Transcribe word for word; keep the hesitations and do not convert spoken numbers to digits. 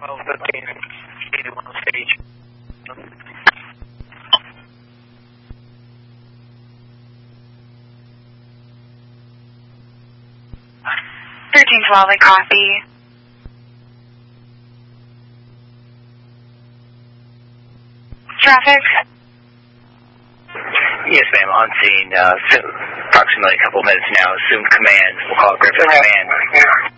twelve fifteen, eighty-one stage. thirteen twelve, I copy. Traffic? Yes, ma'am, on scene, uh, approximately a couple minutes now. Assumed command. We'll call it Griffin Command.